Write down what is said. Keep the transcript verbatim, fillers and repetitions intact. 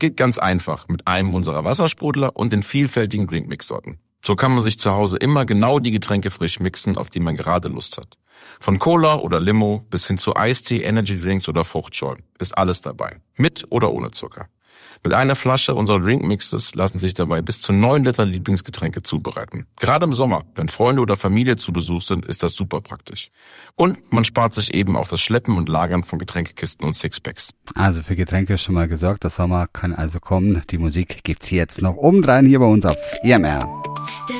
geht ganz einfach mit einem unserer Wassersprudler und den vielfältigen Drinkmix-Sorten. So kann man sich zu Hause immer genau die Getränke frisch mixen, auf die man gerade Lust hat. Von Cola oder Limo bis hin zu Eistee, Energydrinks oder Fruchtschorle ist alles dabei. Mit oder ohne Zucker. Mit einer Flasche unserer Drinkmixes lassen sich dabei bis zu neun Liter Lieblingsgetränke zubereiten. Gerade im Sommer, wenn Freunde oder Familie zu Besuch sind, ist das super praktisch. Und man spart sich eben auch das Schleppen und Lagern von Getränkekisten und Sixpacks. Also für Getränke schon mal gesorgt, der Sommer kann also kommen. Die Musik gibt's jetzt noch obendrein hier bei uns auf E M R.